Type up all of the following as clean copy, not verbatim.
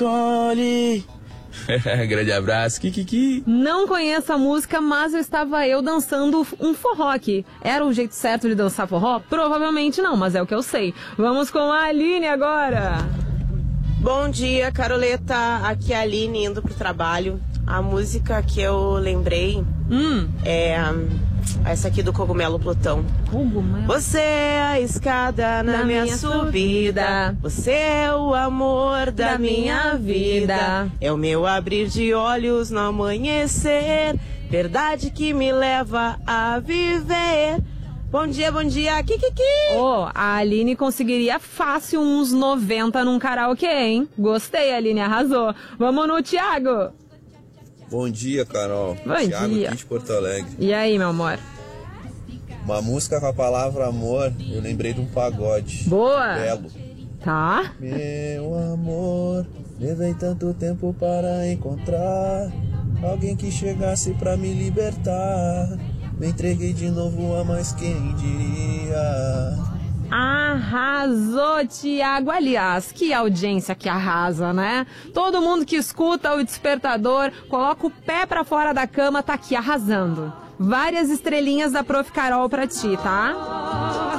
Tole. Grande abraço, Kikiki. Não conheço a música, mas estava eu dançando um forró aqui. Era o jeito certo de dançar forró? Provavelmente não, mas é o que eu sei. Vamos com a Aline agora. Bom dia, Caroleta. Aqui é a Aline indo pro trabalho. A música que eu lembrei é essa aqui do Cogumelo Plutão. Cogumelo. Você é a escada na minha subida. Você é o amor da minha vida. É o meu abrir de olhos no amanhecer. Verdade que me leva a viver. Bom dia, Kikiki! A Aline conseguiria fácil uns 90 num karaokê, hein? Gostei, Aline, arrasou. Vamos no Thiago. Bom dia, Carol. Bom Thiago dia. aqui de Porto Alegre. E aí, meu amor? Uma música com a palavra amor, eu lembrei de um pagode. Boa! Belo. Tá. Meu amor, levei tanto tempo para encontrar alguém que chegasse pra me libertar. Me entreguei de novo a mais quem diria. Arrasou, Thiago. Aliás, que audiência que arrasa, né? Todo mundo que escuta o Despertador, coloca o pé pra fora da cama, tá aqui arrasando. Várias estrelinhas da Prof. Carol pra ti, tá?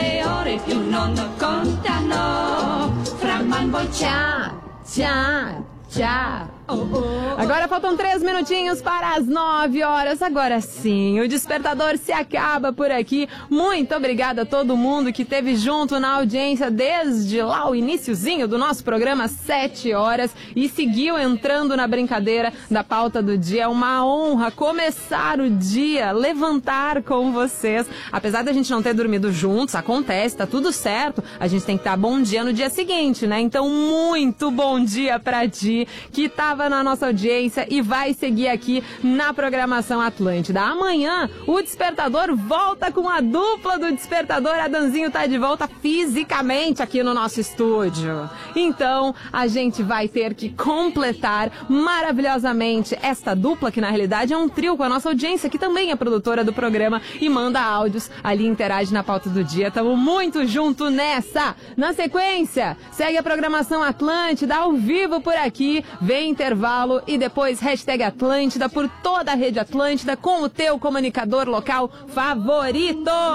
Tchau. Agora faltam 3 minutinhos para as 9 horas. Agora sim, o Despertador se acaba por aqui. Muito obrigada a todo mundo que esteve junto na audiência desde lá o iniciozinho do nosso programa, 7 horas, e seguiu entrando na brincadeira da pauta do dia. É uma honra começar o dia, levantar com vocês. Apesar da gente não ter dormido juntos, acontece, tá tudo certo. A gente tem que estar bom dia no dia seguinte, né? Então, muito bom dia pra ti, que tava na nossa audiência e vai seguir aqui na programação Atlântida. Amanhã, o Despertador volta com a dupla do Despertador. A Danzinho tá de volta fisicamente aqui no nosso estúdio. Então, a gente vai ter que completar maravilhosamente esta dupla, que na realidade é um trio com a nossa audiência, que também é produtora do programa e manda áudios ali, interage na pauta do dia. Tamo muito junto nessa. Na sequência, segue a programação Atlântida ao vivo por aqui. Vem intervalo e depois hashtag Atlântida por toda a rede Atlântida com o teu comunicador local favorito.